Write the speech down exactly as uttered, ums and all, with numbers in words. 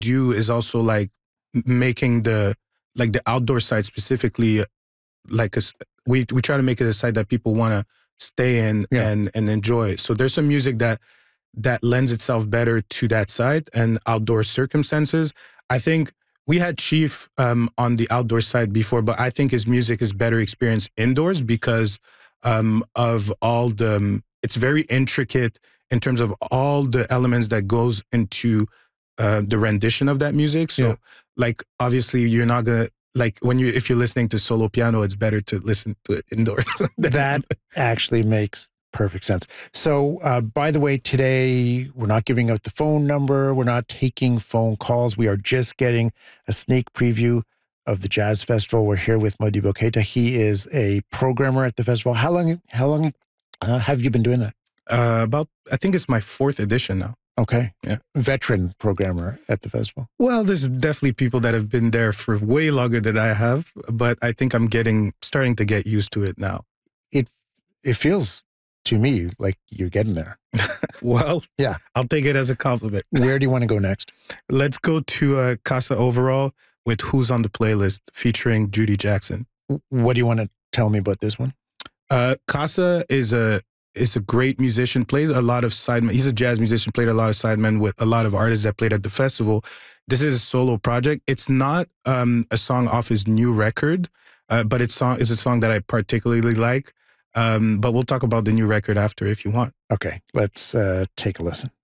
do is also like making the like the outdoor side specifically like a, we we try to make it a site that people want to stay in yeah. and and enjoy. So there's some music that that lends itself better to that side and outdoor circumstances. I think we had Chief um, on the outdoor side before, but I think his music is better experienced indoors because um, of all the, um, it's very intricate in terms of all the elements that goes into uh, the rendition of that music. So yeah. like, obviously you're not going to, like when you, if you're listening to solo piano, it's better to listen to it indoors. That actually makes perfect sense. So, uh, by the way, today we're not giving out the phone number. We're not taking phone calls. We are just getting a sneak preview of the Jazz Festival. We're here with Modibo Keita. He is a programmer at the festival. How long, how long uh, have you been doing that? Uh, about, I think it's my fourth edition now. Okay. Yeah. Veteran programmer at the festival. Well, there's definitely people that have been there for way longer than I have, but I think I'm getting, starting to get used to it now. It, it feels to me like you're getting there. Well, yeah, I'll take it as a compliment. Where do you want to go next? Let's go to uh, Casa Overall with Who's on the Playlist featuring Judy Jackson. What do you want to tell me about this one? Uh, Casa is a is a great musician, played a lot of sidemen. He's a jazz musician, played a lot of sidemen with a lot of artists that played at the festival. This is a solo project. It's not um, a song off his new record, uh, but it's, song, it's a song that I particularly like. Um, but we'll talk about the new record after if you want. Okay, let's uh, take a listen.